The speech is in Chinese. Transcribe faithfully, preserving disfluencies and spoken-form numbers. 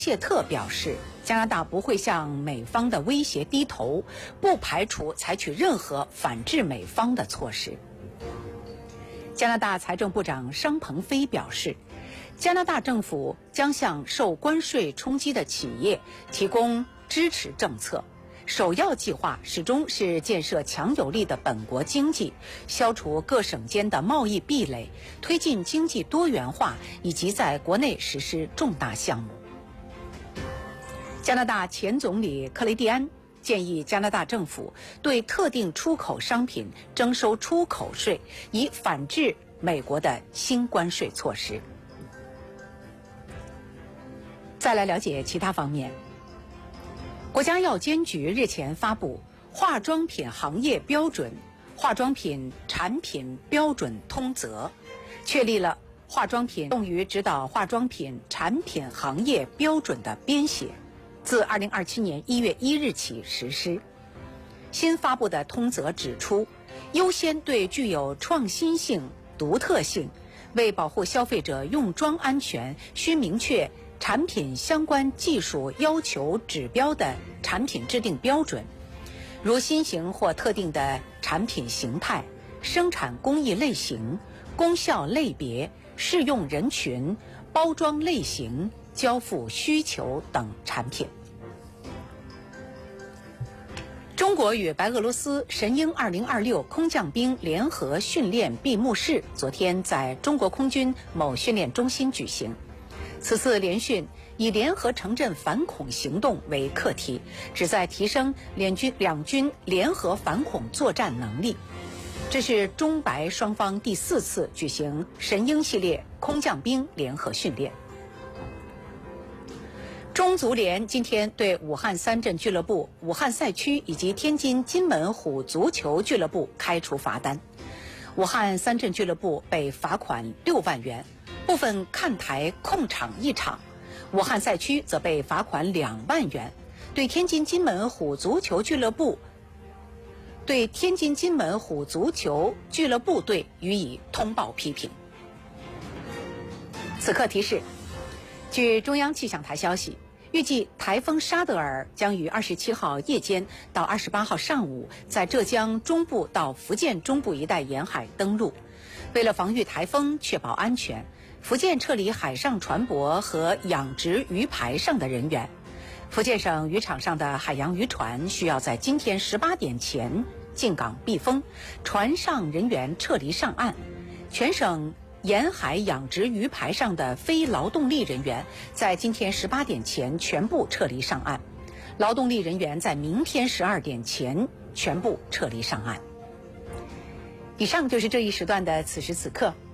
谢特表示，加拿大不会向美方的威胁低头，不排除采取任何反制美方的措施。加拿大财政部长商鹏飞表示，加拿大政府将向受关税冲击的企业提供支持政策，首要计划始终是建设强有力的本国经济，消除各省间的贸易壁垒，推进经济多元化，以及在国内实施重大项目。加拿大前总理克雷蒂安建议加拿大政府对特定出口商品征收出口税，以反制美国的新关税措施。再来了解其他方面，国家药监局日前发布《化妆品行业标准化妆品产品标准通则》，确立了化妆品用于指导化妆品产品行业标准的编写，自二零二七年一月一日起实施。新发布的通则指出，优先对具有创新性、独特性，为保护消费者用妆安全，需明确产品相关技术要求指标的产品制定标准，如新型或特定的产品形态、生产工艺类型、功效类别、适用人群、包装类型、交付需求等产品。中国与白俄罗斯神鹰二零二六空降兵联合训练闭幕式昨天在中国空军某训练中心举行。此次联训以联合城镇反恐行动为课题，旨在提升两军两军联合反恐作战能力。这是中白双方第四次举行神鹰系列空降兵联合训练。中足联今天对武汉三镇俱乐部、武汉赛区以及天津金门虎足球俱乐部开出罚单。武汉三镇俱乐部被罚款六万元，部分看台控场一场；武汉赛区则被罚款两万元。对天津金门虎足球俱乐部，对天津金门虎足球俱乐部队予以通报批评。此刻提示，据中央气象台消息，预计台风沙德尔将于二十七号夜间到二十八号上午在浙江中部到福建中部一带沿海登陆。为了防御台风，确保安全，福建撤离海上船舶和养殖鱼排上的人员。福建省渔场上的海洋渔船需要在今天十八点前进港避风，船上人员撤离上岸。全省沿海养殖鱼排上的非劳动力人员在今天十八点前全部撤离上岸，劳动力人员在明天十二点前全部撤离上岸。以上就是这一时段的此时此刻。